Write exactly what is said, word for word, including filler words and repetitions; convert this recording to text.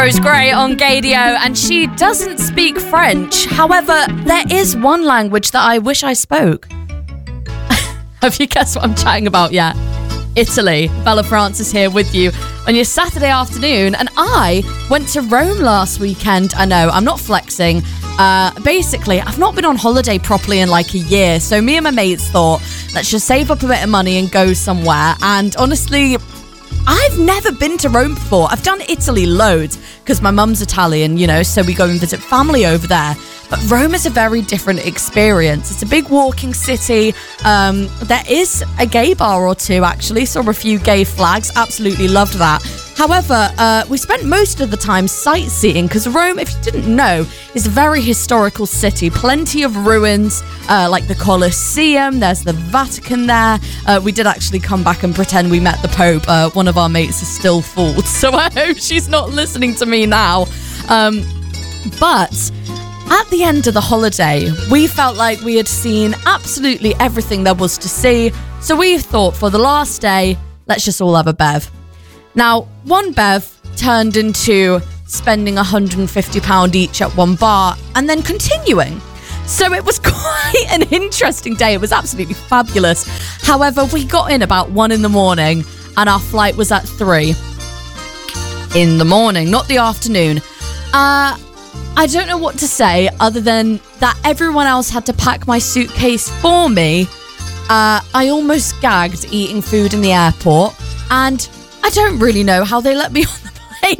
Rose Gray on Gaydio, and she doesn't speak French. However, there is one language that I wish I spoke. Have you guessed what I'm chatting about yet? Italy. Bella Francis here with you on your Saturday afternoon, and I went to Rome last weekend. I know, I'm not flexing. Uh, basically, I've not been on holiday properly in like a year, so me and my mates thought, let's just save up a bit of money and go somewhere. And honestly, I've never been to Rome before. I've done Italy loads because my mum's Italian, you know, so we go and visit family over there. But Rome is a very different experience. It's a big walking city. Um, there is a gay bar or two, actually. Saw a few gay flags. Absolutely loved that. However, uh, we spent most of the time sightseeing because Rome, if you didn't know, is a very historical city. Plenty of ruins, uh, like the Colosseum. There's the Vatican there. Uh, we did actually come back and pretend we met the Pope. Uh, one of our mates is still fooled, so I hope she's not listening to me now. Um, but at the end of the holiday, we felt like we had seen absolutely everything there was to see. So we thought for the last day, let's just all have a bev. Now, one bev turned into spending one hundred fifty pounds each at one bar and then continuing. So it was quite an interesting day. It was absolutely fabulous. However, we got in about one in the morning and our flight was at three in the morning, not the afternoon. Uh, I don't know what to say other than that everyone else had to pack my suitcase for me. Uh, I almost gagged eating food in the airport, and I don't really know how they let me on the